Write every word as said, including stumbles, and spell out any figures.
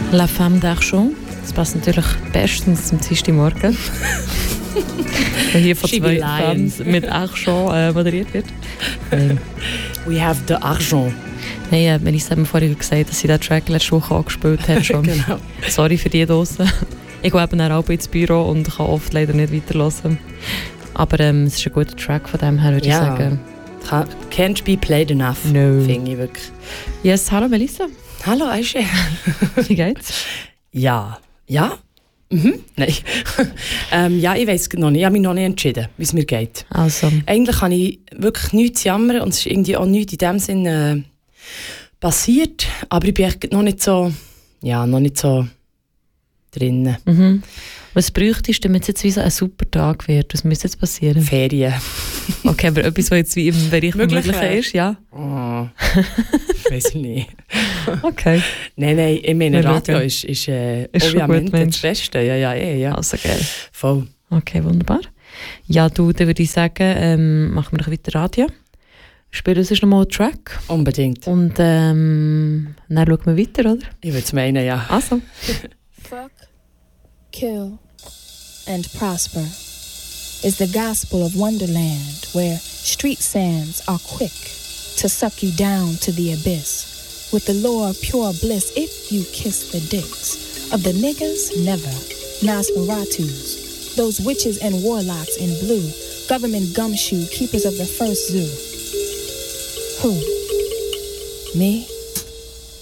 La Femme d'Argent. Das passt natürlich bestens zum Dienstagmorgen. Wenn hier von zwei Femmes mit Argent äh, moderiert wird. Nein. We have the Argent. Nein, äh, Melissa hat mir vorhin gesagt, dass sie den Track letzte Woche angespielt hat. Schon. Genau. Sorry für die draussen. Ich gehe eben auch ins Büro und kann oft leider nicht weiterhören. Aber ähm, es ist ein guter Track von dem her, würde ja. ich sagen. Can't be played enough, no. finde ich wirklich. Yes, hallo Melissa. Hallo Aische. Wie geht's? Ja. Ja? Mhm. Nein. ähm, ja, ich weiss noch nicht. Ich habe mich noch nicht entschieden, wie es mir geht. Also. Eigentlich habe ich wirklich nichts zu jammern und es ist irgendwie auch nichts in dem Sinn äh, passiert. Aber ich bin echt noch nicht so, ja, noch nicht so drin. Mhm. Was bräuchtest du, damit es jetzt wie so ein super Tag wird? Was müsste jetzt passieren? Ferien. Okay, aber etwas, was jetzt wie im Bereich möglich ist, ja? Oh, weiß ich nicht. Okay. Nein, nein, ich meine, Wir Radio schauen. ist, ist, äh, Ist schon obviamente gut, das Beste. Ja, ja, eh, ja. Also geil. Voll. Okay, wunderbar. Ja, du, dann würde ich sagen, ähm, machen wir doch weiter Radio. Spielen uns noch mal einen Track. Unbedingt. Und ähm, dann schauen wir weiter, oder? Ich würde es meinen, ja. Also. Fuck, kill, and prosper is the gospel of Wonderland, where street sands are quick to suck you down to the abyss with the lure of pure bliss if you kiss the dicks of the niggas never. Nosferatus, those witches and warlocks in blue, government gumshoe keepers of the first zoo. Who? Me?